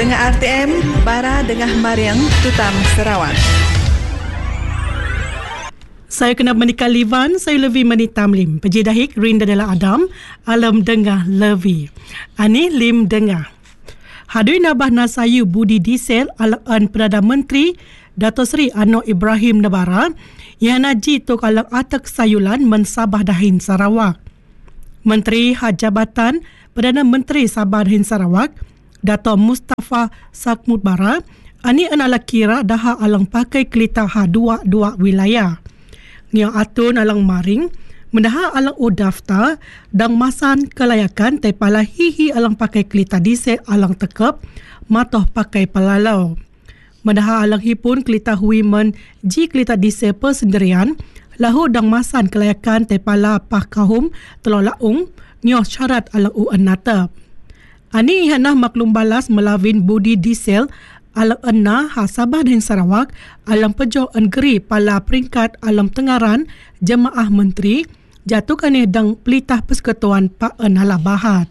Dengar RTM, Bara Dengah Mariang, Tutam, Sarawak. Saya kena menikah Livan, saya lebih menitam Lim. Pejidahik Rinda adalah Adam, alam dengah levi. Ani Lim dengah. Hadui nabah nasayu Budi Diesel alaan Perdana Menteri Dato' Seri Anwar Ibrahim Nabara yang naji tok alang atak sayulan mensabah dahin Sarawak. Menteri Jabatan Perdana Menteri Sabah Dahin Sarawak, Dato' Mustafa Sakmut Bara, ani anala kira daha alang pakai kelita dua wilayah. Niang atun alang maring, mendaha alang daftar dan masan kelayakan tepala hihi alang pakai kelita diesel alang tekep, matoh pakai palalau. Mendaha alang hipun kelita huimen ji kelita diesel persendirian, lahu dan masan kelayakan tepala pakahum telolaung, nyoh syarat alang natap. Ani ihanah maklum balas melawin Budi Diesel alam enna Sabah dan Sarawak alam pejo negeri pala peringkat alam tengaran jemaah menteri jatuhkan dang pelitah persekutuan Pak Enala Bahat.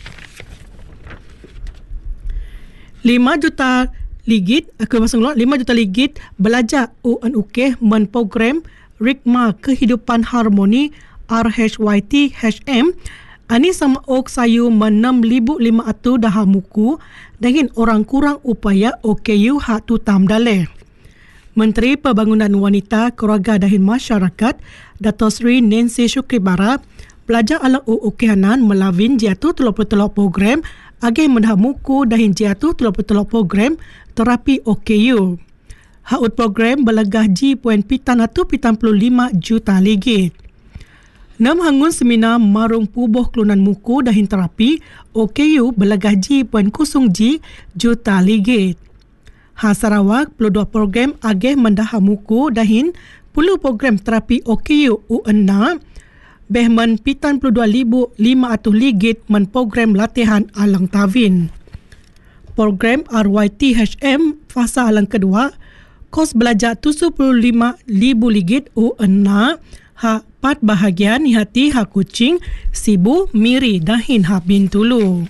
5 juta ligit, 5 juta ligit belajar UNUK men program Rikma Kehidupan Harmoni RHYT HM. Ani sama ok sayu men 6,500 dah muku dengan orang kurang upaya OKU hak tutam daleh. Menteri Pembangunan Wanita, Keluarga dan Masyarakat, Dato' Sri Nancy Shukri Bara, pelajar alang UUKhanan melawin jatuh telok program agih mendah muku dan jatuh telok program terapi OKU. Hak program belegah G.75 juta ligit. 6 hangun seminar marung pubuh kelunan muku dahin terapi OKU belegah G.0G juta ligit. Sarawak perlu 2 program agih mendaha muku dahin perlu program terapi OKU UNA behman 72,500 ligit men program latihan alang tawin. Program RYTHM fasa alang kedua kos belajar 75,000 ligit UNA hak 4 bahagian hati hak kucing, sibu, miri dahin hak bintulu.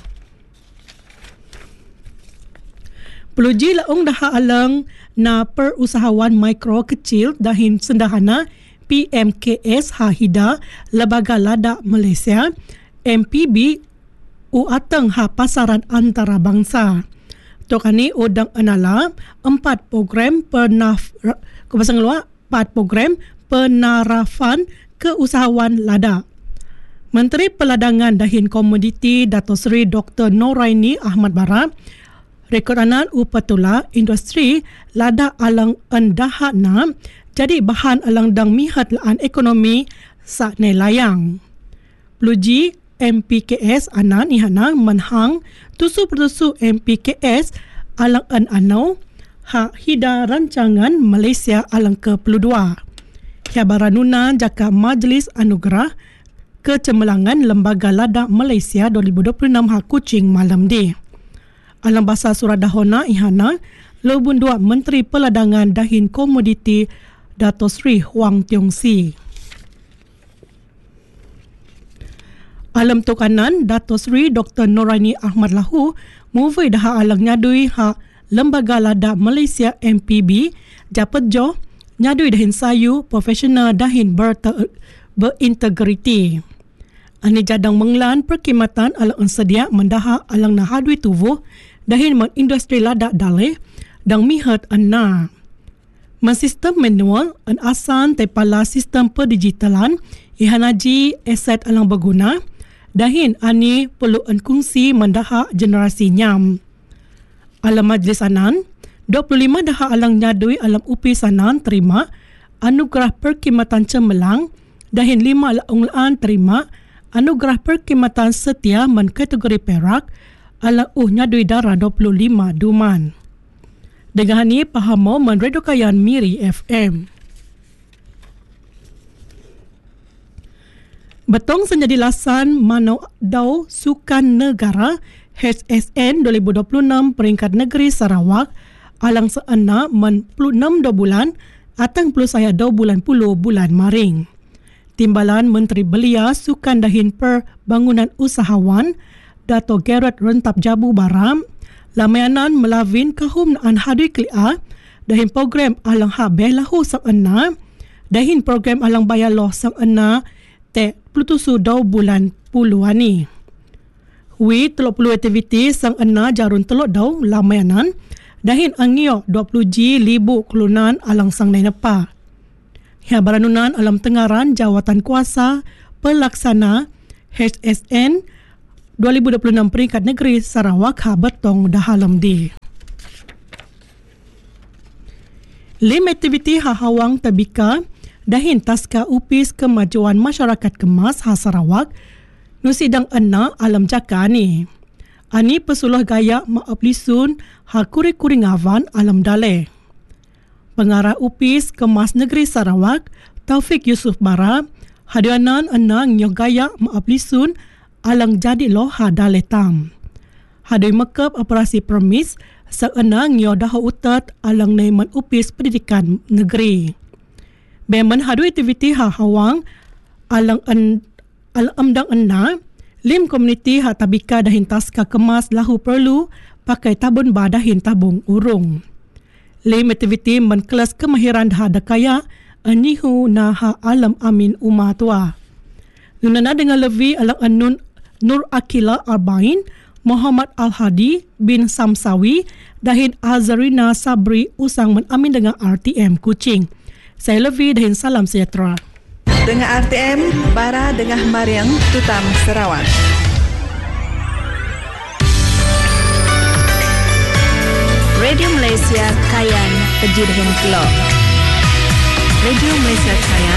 Peluji laung dah alang na perusahawan mikro kecil dahin sendahana PMKS Hahida Lembaga Lada Malaysia MPB uateng ha pasaran antarabangsa. Tokani odang anala 4 program penarafan keusahawan lada. Menteri Peladangan Dahin Komoditi Dato' Seri Dr. Noraini Ahmad Bara rekodanan upatula industri lada alang endahana jadi bahan alang dang mihat laan ekonomi sa nelayang. Peluji MPKS anan ihana menhang tusu MPKS alang anau hak hida rancangan Malaysia alang ke-2. Baranuna jaka Majlis Anugerah Kecemerlangan Lembaga Lada Malaysia 2026 hak kucing malam di. Alam bahasa surat dahona ihana lobun 2 Menteri Peladangan Dahin Komoditi Dato' Sri Huang Tiong Si. Alam tukanan Dato' Sri Dr. Noraini Ahmad Lahu movie dah alang nyadui hak Lembaga Lada Malaysia MPB japat jo nyadui dahin sayu profesional dahin berintegriti. Ani jadang menglan perkhidmatan alang sedia mendaha alang nahadui tubuh dahin industri lada daleh dang mihat anna. Sistem manual an asan tepala sistem perdigitalan ihanaji aset alang berguna dahin ani perlu kongsi mendaha generasi nyam. Alam majlis anan 25 dah alang nyadui alam upi sanan terima anugerah perkhidmatan cemerlang dahin 5 alang terima anugerah perkhidmatan setia men kategori perak alang nyadui darah 25 duman. Dengan ini pahamo men redokayan Miri FM. Betong senjadi lasan Manau Dau Sukan Negara HSN 2026 peringkat negeri Sarawak alang seena men 6 bulan atang plus saya 2 bulan maring. Timbalan Menteri Belia Sukan Dahin Perbangunan Usahawan Dato' Gerard Rentap Jabu Baram Lamayanan melavin kahum naan hadui kelia dahin program alang ha belahu sang ena dahin program alang bayaloh sang ena te plutusu 2 bulan puluhan ni. Wi 30 aktiviti sang ena jarun telok dau lamayanan dahin angio 20G libu kelunan alang sang nainapa. Hia baranunan alam tengaran jawatan kuasa pelaksana HSN 2026 peringkat negeri Sarawak ha betong dahalam di. 5 aktiviti ha hawang tabika dahin taska upis kemajuan masyarakat kemas ha Sarawak nusidang ena alam jaka ni. Ani pesuluh gaya maaplisun ha kuring-kuringavan alam dale. Pengarah upis kemas negeri Sarawak Taufik Yusuf Bara hadianan ena ngyo gaya maaplisun alang jadi lo ha dale tam. Hadai mekep operasi permis sa ena ngyo dah utat alang naiman upis pendidikan negeri. Beman hadu aktiviti ha hawang alang amdang ena lim komuniti ha tabika dahin taska kemas lahu perlu pakai tabun badahin tabung urung. Lim aktiviti men kelas kemahiran ha dakaya anihu na ha alam amin umatua. Nunana dengan lebih alang anun Nur Akila Arbain, Muhammad Al-Hadi bin Samsawi, dahin Azarina Sabri usang menamin dengan RTM Kuching. Saya Levi dahin salam sejahtera. Dengan RTM, Bara Dengah Mariang Tutam Sarawak. Radio Malaysia Kayan Pejudahan Kelok. Radio Malaysia Kayan